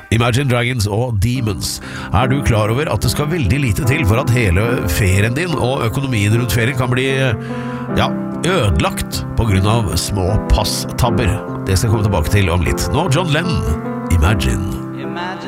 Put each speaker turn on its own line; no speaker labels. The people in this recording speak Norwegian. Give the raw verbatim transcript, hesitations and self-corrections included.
Imagine Dragons og Demons. Er du klar over at det skal veldig lite til for at hele ferien din og økonomien rundt ferien kan bli ja, ødelagt på grunn av små passtabber? Det skal jeg komme tilbake til om litt. Nå John Lennon, Imagine.